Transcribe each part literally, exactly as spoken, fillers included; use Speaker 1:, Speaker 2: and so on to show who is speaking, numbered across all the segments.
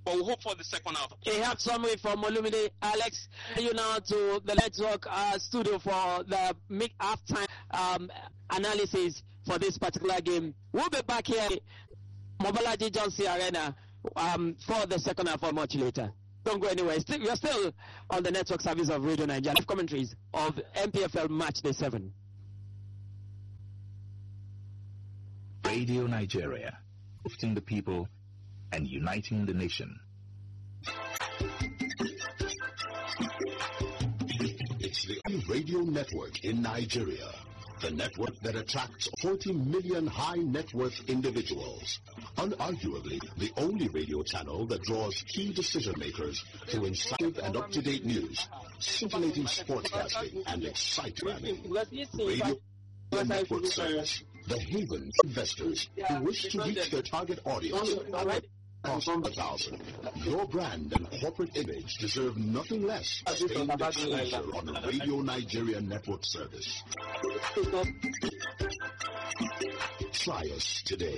Speaker 1: but we'll hope for the second half.
Speaker 2: A half summary from Olumide. Alex, you now to the network uh, studio for the mid halftime um, analysis for this particular game. We'll be back here at Mobolaji Johnson Arena um, for the second half or much later. Don't go anywhere. Still, you're still on the network service of Radio Nigeria. Live commentaries of M P F L Match Day seven.
Speaker 3: Radio Nigeria, lifting the people and uniting the nation.
Speaker 4: It's the only radio network in Nigeria. The network that attracts forty million high net worth individuals. Unarguably, the only radio channel that draws key decision makers through incisive and up-to-date news, scintillating sportscasting, and exciting radio network service. The haven for investors who wish to reach their target audience. Cost a thousand. Your brand and corporate image deserve nothing less than famed exposure on a Radio Nigeria network service. Try us today.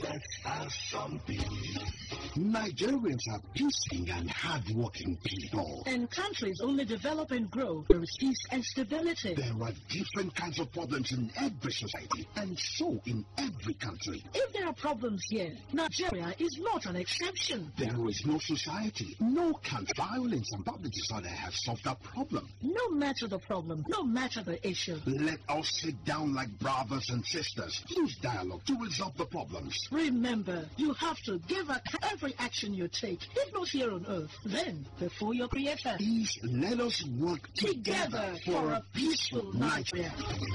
Speaker 4: Nigerians are peaceful and hard-working people.
Speaker 5: And countries only develop and grow through peace and stability.
Speaker 4: There are different kinds of problems in every society, and so in every country.
Speaker 5: If there are problems here, Nigeria is not an exception.
Speaker 4: There is no society, no country. Violence and public disorder have solved that problem.
Speaker 5: No matter the problem, no matter the issue.
Speaker 4: Let us sit down like brothers and sisters. Use dialogue to resolve the problems.
Speaker 5: Remember, you have to give account every action you take, if not here on earth, then before your creator.
Speaker 4: Please let us work together,
Speaker 5: together for a peaceful Nigeria.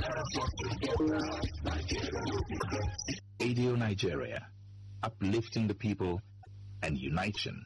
Speaker 3: Radio Nigeria, uplifting the people and uniting.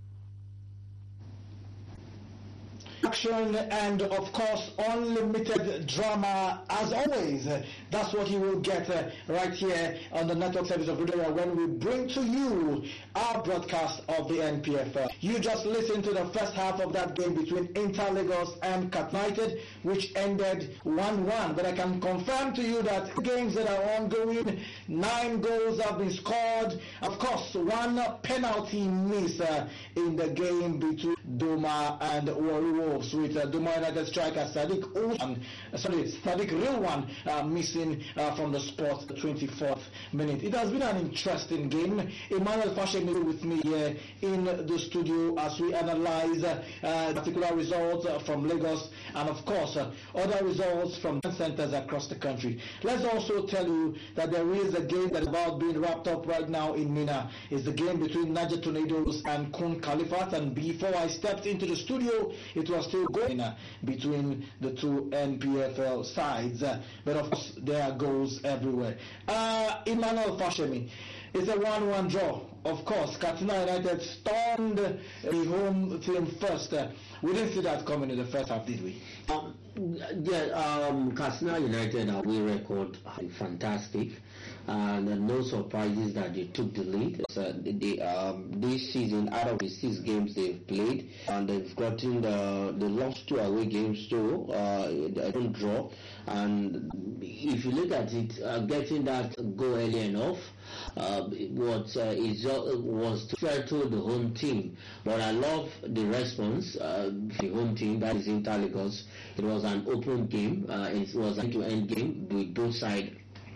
Speaker 6: Action and, of course, unlimited drama as always. That's what you will get uh, right here on the network service of Radio when we bring to you our broadcast of the N P F L. You just listened to the first half of that game between Inter Lagos and Katsina United, which ended one one. But I can confirm to you that games that are ongoing, nine goals have been scored. Of course, one penalty miss uh, in the game between Doma and Warri Wolves, with uh, Doma United striker Sadiq Ousman, uh, sorry, Sadiq Rilwan uh, missing uh, from the spot twenty-fourth minute. It has been an interesting game. Emmanuel Fashemi with me here in the studio as we analyze uh, uh, particular results uh, from Lagos and, of course, uh, other results from centers across the country. Let's also tell you that there is a game that is about being wrapped up right now in Mina. It's the game between Niger Tornadoes and Kun Khalifat, and before I stepped into the studio, it was still going uh, between the two N P F L sides. Uh, but of course, there are goals everywhere. Uh, Emmanuel Fashemi, it's a one one draw. Of course, Katsina United stormed the home team first. Uh, we didn't see that coming in the first half, did we?
Speaker 7: Um, yeah, um, Katsina United away record fantastic, and uh, no surprises that they took the lead. So they, um, this season, out of the six games they've played, and they've gotten the they lost two away games too. Uh, they don't draw, and if you look at it, uh, getting that goal early enough. Uh, what uh, is, uh, was to settle the home team, but I love the response. Uh, the home team, that is Inter Lagos. It was an open game. Uh, it was an end-to-end game with both sides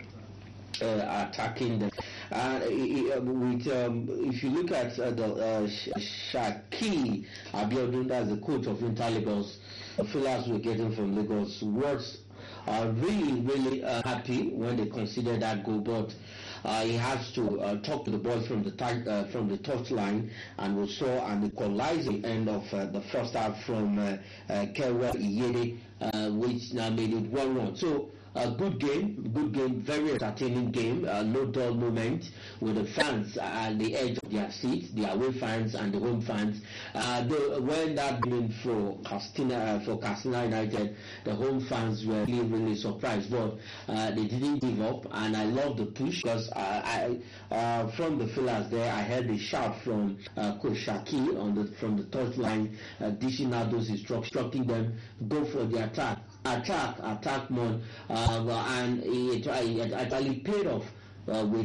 Speaker 7: uh, attacking them. Uh, with um, if you look at uh, the uh, Shaki Abiodun, that's the coach of Inter Lagos, the fellas we're getting from Lagos was uh, really, really uh, happy when they considered that goal, but. Uh, he has to uh, talk to the boys from the t- uh, from the touch line, and we saw an equalizing end of uh, the first half from uh, uh, Kewa Iyede, uh, which now made it one one. So a good game, good game, very entertaining game, uh, no dull moment, with the fans at the edge of their seats, the away fans and the home fans. Uh, the, when that game for Katsina, uh, for Katsina United, the home fans were really, really surprised, but uh, they didn't give up, and I love the push, because uh, I, uh, from the fillers there, I heard a shout from uh, Coach Shaki on the, from the touch line, uh, dishing out those instructing them, go for the attack. Attack, attack more, uh, and it, it, it actually paid off uh, with